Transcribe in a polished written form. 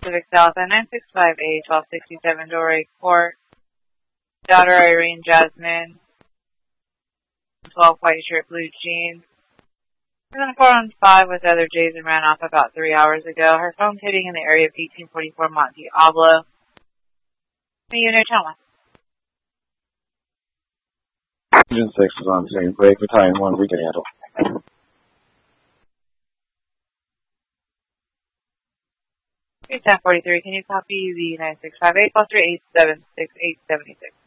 Pacific South at 965A, 1267 Doray Court. Daughter Irene Jasmine, 12 white shirt, blue jeans. She's on a 415 with other J's and ran off about 3 hours ago. Her phone's hitting in the area of 1844 Monte Diablo. Unit channel 1. Engine 6 is on scene. Break battalion 1, we can handle. 1043, can you copy the 9658 +3 876 876?